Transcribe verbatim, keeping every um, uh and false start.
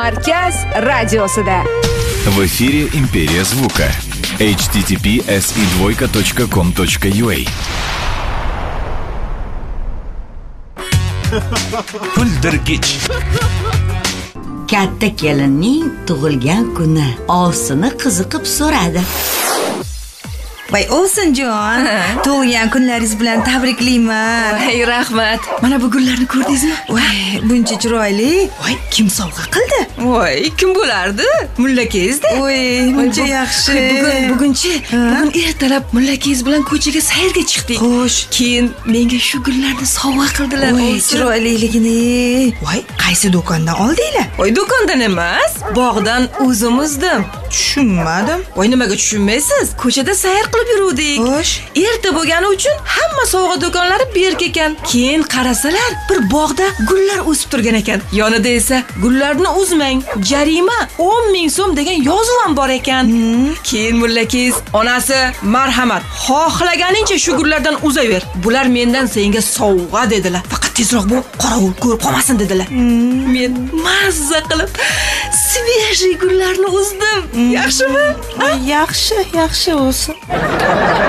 Markaz radiosida. В эфире Империя звука. эйч ти ти пи эс и двойка точка ком точка ю а. Kuldirgich. Katta kelinning tug'ilgan kuni ovsini qiziqib so'radi. Voy Ovsinjon, tug'ilgan kunlaringiz bilan tabriklayman. Hey, rahmat. Mana bu gullarni ko'rdingizmi? Voy, buncha chiroyli. Voy, kim sovg'a qildi? Voy, kim bo'lardi? Mullakangiz-da. Voy, buncha yaxshi. Bugun bugunchi, bugun ertalab mullakangiz bilan ko'chaga sayrga chiqdik. Xo'sh, Keyin menga shu gullarni sovg'a qildilar. voy, Ovsin. chiroyliligini. Voy, qaysi do'kondan oldinglar? Voy, do'kondan emas, bog'dan o'zim uzdim. Tushunmadim. Voy, nimaga tushunmaysiz? Ko'chada sayr qilib yuruvdik. Xo'sh, Erta bo'lgani uchun hamma sovg'a do'konlari berk ekan. Keyin qarasalar, bir bog'da gullar o'sib turgan ekan. Yonida esa gullarni uzmang, jarima o'n ming so'm degan yozuv ham bor ekan. Keyin mullakangiz, onasi, marhamat, xohlaganingcha shu gullardan uzaver. Bular mendan senga sovg'a dedilar. Faqat tezroq bu qorovul ko'rib qolmasin dedilar. Men mazza qilib svejiy gullarni uzdim. Yaxshimi? voy, yaxshi, yaxshi bo'lsin.